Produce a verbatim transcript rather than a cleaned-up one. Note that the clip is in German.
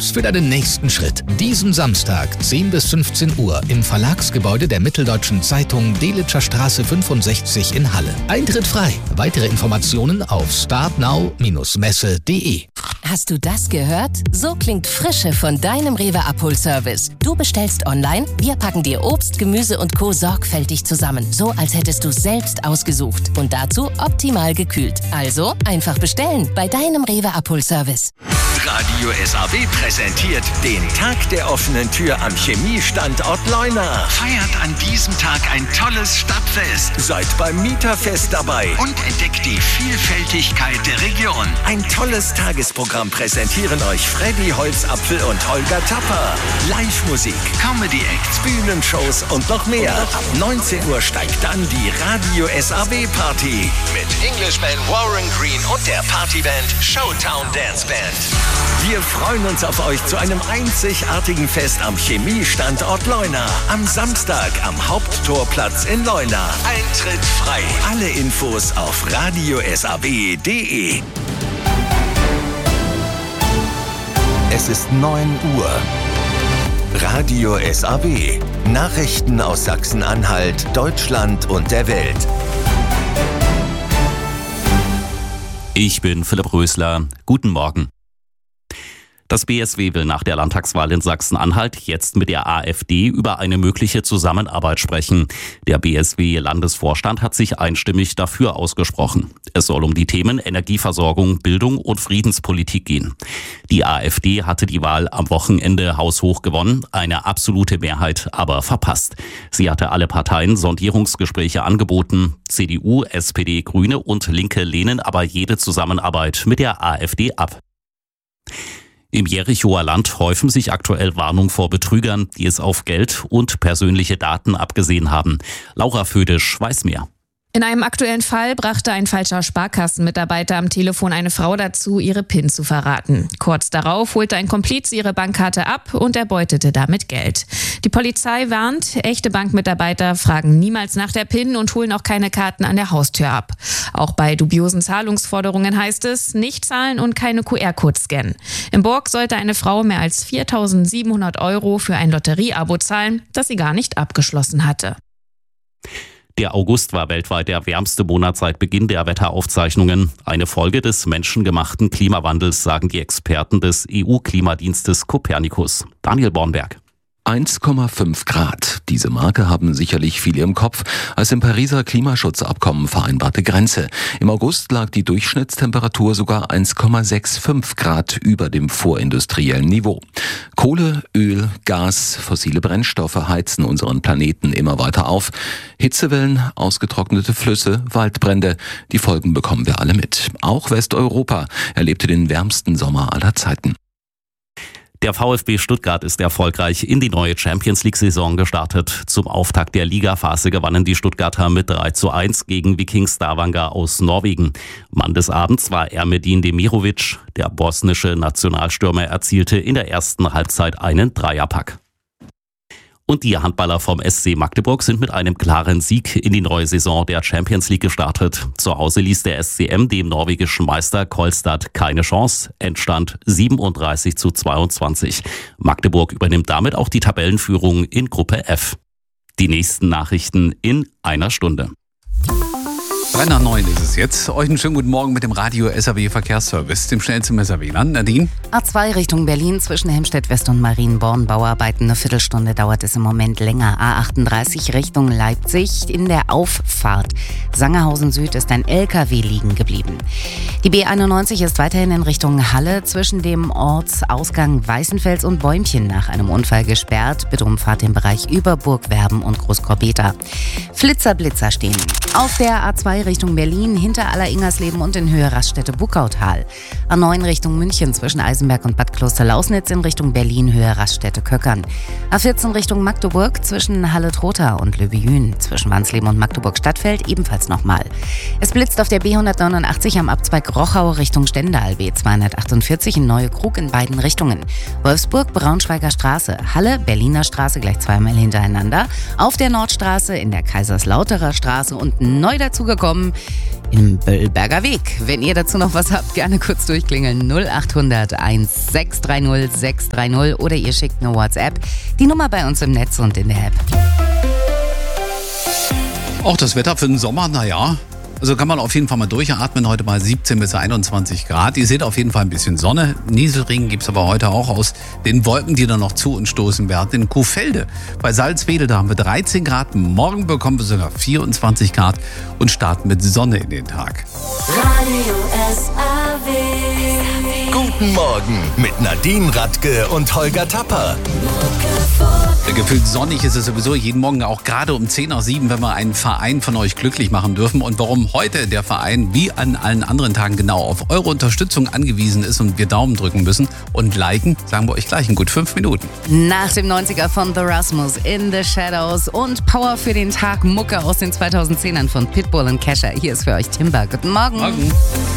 Tipps für deinen nächsten Schritt. Diesen Samstag, zehn bis fünfzehn Uhr, im Verlagsgebäude der Mitteldeutschen Zeitung, Delitzscher Straße fünfundsechzig in Halle. Eintritt frei. Weitere Informationen auf startnow Bindestrich messe punkt de. Hast du das gehört? So klingt Frische von deinem Rewe-Abholservice. Du bestellst online, wir packen dir Obst, Gemüse und Co. sorgfältig zusammen. So, als hättest du es selbst ausgesucht. Und dazu optimal gekühlt. Also einfach bestellen bei deinem Rewe-Abholservice. Radio S A W präsentiert den Tag der offenen Tür am Chemiestandort Leuna. Feiert an diesem Tag ein tolles Stadtfest. Seid beim Mieterfest dabei und entdeckt die Vielfältigkeit der Region. Ein tolles Tagesprogramm präsentieren euch Freddy Holzapfel und Holger Tapper. Live-Musik, Comedy-Acts, Bühnenshows und noch mehr. Ab neunzehn Uhr steigt dann die Radio S A W Party mit Englishman Warren Green und der Partyband Showtown Dance Band. Wir freuen uns auf euch zu einem einzigartigen Fest am Chemiestandort Leuna. Am Samstag am Haupttorplatz in Leuna. Eintritt frei. Alle Infos auf radio s a w punkt de. Es ist neun Uhr. Radio S A W. Nachrichten aus Sachsen-Anhalt, Deutschland und der Welt. Ich bin Philipp Rösler. Guten Morgen. Das B S W will nach der Landtagswahl in Sachsen-Anhalt jetzt mit der AfD über eine mögliche Zusammenarbeit sprechen. Der B S W-Landesvorstand hat sich einstimmig dafür ausgesprochen. Es soll um die Themen Energieversorgung, Bildung und Friedenspolitik gehen. Die AfD hatte die Wahl am Wochenende haushoch gewonnen, eine absolute Mehrheit aber verpasst. Sie hatte alle Parteien Sondierungsgespräche angeboten. C D U, S P D, Grüne und Linke lehnen aber jede Zusammenarbeit mit der AfD ab. Im Jerichoer Land häufen sich aktuell Warnungen vor Betrügern, die es auf Geld und persönliche Daten abgesehen haben. Laura Födisch weiß mehr. In einem aktuellen Fall brachte ein falscher Sparkassenmitarbeiter am Telefon eine Frau dazu, ihre PIN zu verraten. Kurz darauf holte ein Kompliz ihre Bankkarte ab und erbeutete damit Geld. Die Polizei warnt, echte Bankmitarbeiter fragen niemals nach der PIN und holen auch keine Karten an der Haustür ab. Auch bei dubiosen Zahlungsforderungen heißt es, nicht zahlen und keine Q R-Codes scannen. In Burg sollte eine Frau mehr als viertausendsiebenhundert Euro für ein Lotterieabo zahlen, das sie gar nicht abgeschlossen hatte. Der August war weltweit der wärmste Monat seit Beginn der Wetteraufzeichnungen. Eine Folge des menschengemachten Klimawandels, sagen die Experten des E U-Klimadienstes Copernicus. Daniel Bornberg. eins Komma fünf Grad. Diese Marke haben sicherlich viele im Kopf als im Pariser Klimaschutzabkommen vereinbarte Grenze. Im August lag die Durchschnittstemperatur sogar eins Komma fünfundsechzig Grad über dem vorindustriellen Niveau. Kohle, Öl, Gas, fossile Brennstoffe heizen unseren Planeten immer weiter auf. Hitzewellen, ausgetrocknete Flüsse, Waldbrände, die Folgen bekommen wir alle mit. Auch Westeuropa erlebte den wärmsten Sommer aller Zeiten. Der VfB Stuttgart ist erfolgreich in die neue Champions-League-Saison gestartet. Zum Auftakt der Ligaphase gewannen die Stuttgarter mit drei zu eins gegen Viking Stavanger aus Norwegen. Mann des Abends war Ermedin Demirovic. Der bosnische Nationalstürmer erzielte in der ersten Halbzeit einen Dreierpack. Und die Handballer vom S C Magdeburg sind mit einem klaren Sieg in die neue Saison der Champions League gestartet. Zu Hause ließ der S C M dem norwegischen Meister Kolstad keine Chance. Endstand siebenunddreißig zu zweiundzwanzig. Magdeburg übernimmt damit auch die Tabellenführung in Gruppe F. Die nächsten Nachrichten in einer Stunde. drei nach neun ist es jetzt. Euch einen schönen guten Morgen mit dem Radio S A W Verkehrsservice, dem schnellsten S A W-Land. Nadine? A zwei Richtung Berlin zwischen Helmstedt West und Marienborn. Bauarbeiten, eine Viertelstunde dauert es im Moment länger. A achtunddreißig Richtung Leipzig in der Auffahrt. Sangerhausen Süd ist ein L K W liegen geblieben. Die B einundneunzig ist weiterhin in Richtung Halle zwischen dem Ortsausgang Weißenfels und Bäumchen nach einem Unfall gesperrt. Bitte umfahrt den Bereich über Burgwerben und Großkorbeta. Flitzer, Blitzer stehen. Auf der A zwei Richtung Berlin, hinter Aller-Ingersleben und in Höhe Raststätte Buckautal. A neun Richtung München zwischen Eisenberg und Bad Kloster-Lausnitz in Richtung Berlin, Höhe Raststätte Köckern. A vierzehn Richtung Magdeburg zwischen Halle-Trotha und Löwe-Jühn. Zwischen Wansleben und Magdeburg-Stadtfeld ebenfalls nochmal. Es blitzt auf der B hundertneunundachtzig am Abzweig Rochau Richtung Stendal, B zweihundertachtundvierzig in Neue Krug in beiden Richtungen. Wolfsburg, Braunschweiger Straße, Halle, Berliner Straße gleich zweimal hintereinander. Auf der Nordstraße, in der Kaiserslauterer Straße und neu dazugekommen im Böllberger Weg. Wenn ihr dazu noch was habt, gerne kurz durchklingeln. null acht hundert eins sechs drei null sechs drei null oder ihr schickt eine WhatsApp. Die Nummer bei uns im Netz und in der App. Auch das Wetter für den Sommer, naja. Also kann man auf jeden Fall mal durchatmen. Heute mal siebzehn bis einundzwanzig Grad. Ihr seht auf jeden Fall ein bisschen Sonne. Nieselregen gibt es aber heute auch aus den Wolken, die dann noch zu uns stoßen werden. In Kuhfelde bei Salzwedel, da haben wir dreizehn Grad. Morgen bekommen wir sogar vierundzwanzig Grad und starten mit Sonne in den Tag. Radio S A W. Guten Morgen mit Nadine Radke und Holger Tapper. Gefühlt sonnig ist es sowieso jeden Morgen, auch gerade um zehn nach sieben, wenn wir einen Verein von euch glücklich machen dürfen. Und warum heute der Verein wie an allen anderen Tagen genau auf eure Unterstützung angewiesen ist und wir Daumen drücken müssen und liken, sagen wir euch gleich in gut fünf Minuten. Nach dem neunziger von The Rasmus, In the Shadows und Power für den Tag, Mucke aus den zweitausendzehnern von Pitbull und Kesha. Hier ist für euch Timber. Guten Morgen. Morgen.